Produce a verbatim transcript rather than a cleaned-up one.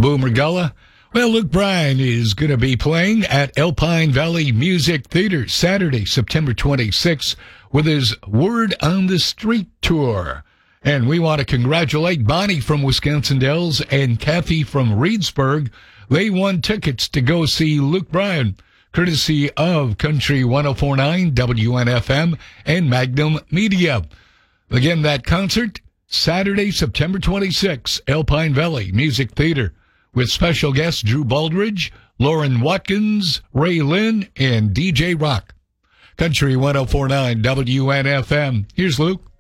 Boomer Gullah. Well, Luke Bryan is going to be playing at Alpine Valley Music Theater Saturday, September twenty-sixth, with his Word on the Street tour. And we want to congratulate Bonnie from Wisconsin Dells and Kathy from Reedsburg. They won tickets to go see Luke Bryan, courtesy of Country one oh four point nine, W N F M, and Magnum Media. Again, that concert, Saturday, September twenty-sixth, Alpine Valley Music Theater, with special guests Drew Baldridge, Lauren Watkins, Ray Lynn, and D J Rock. Country one oh four point nine W N F M. Here's Luke.